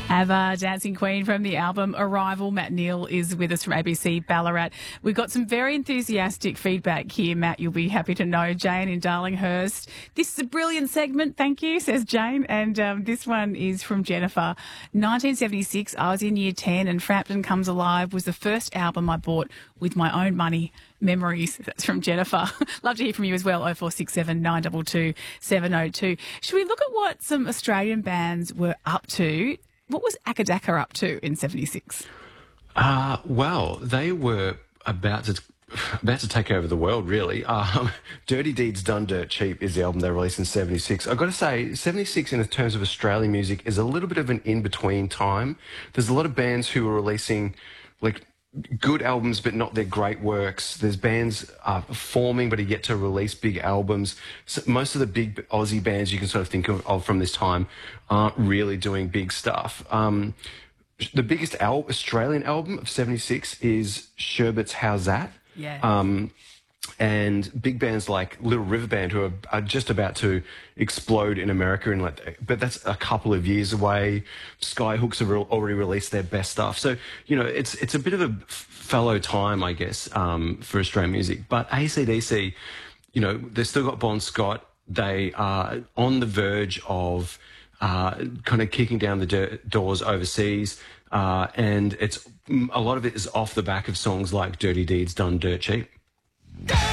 ABBA, Dancing Queen from the album Arrival. Matt Neal is with us from ABC Ballarat. We've got some very enthusiastic feedback here, Matt. You'll be happy to know. Jane in Darlinghurst. This is a brilliant segment, thank you, says Jane. And this one is from Jennifer. 1976, I was in year 10 and Frampton Comes Alive was the first album I bought with my own money. Memories. That's from Jennifer. Love to hear from you as well. 0467 922 702. Should we look at what some Australian bands were up to? What was Akadaka up to in 76? Well, they were about to take over the world, really. Dirty Deeds Done Dirt Cheap is the album they released in 76. I've got to say, 76 in terms of Australian music is a little bit of an in-between time. There's a lot of bands who are releasing, like, good albums but not their great works. There's bands forming but are yet to release big albums. So most of the big Aussie bands you can sort of think of from this time aren't really doing big stuff. The biggest Australian album of 76 is Sherbet's How's That? Yeah. And big bands like Little River Band, who are just about to explode in America, but that's a couple of years away. Skyhooks have already released their best stuff. So, you know, it's a bit of a fallow time, I guess, for Australian music. But AC/DC, you know, they've still got Bon Scott. They are on the verge of kind of kicking down the doors overseas. And a lot of it is off the back of songs like Dirty Deeds Done Dirt Cheap.